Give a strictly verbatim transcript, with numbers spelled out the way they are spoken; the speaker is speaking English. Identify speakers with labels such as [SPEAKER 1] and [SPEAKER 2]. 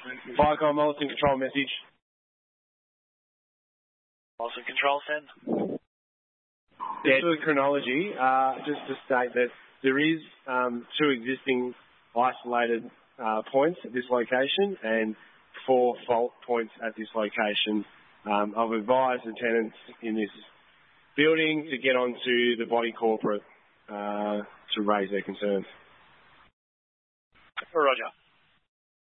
[SPEAKER 1] Viacom, Molson Control message.
[SPEAKER 2] Molson Control, send.
[SPEAKER 1] Yeah, to the chronology, uh, just to state that there is um, two existing isolated uh, points at this location and four fault points at this location. Um, I've advised the tenants in this building to get onto the body corporate uh, to raise their concerns.
[SPEAKER 2] Roger.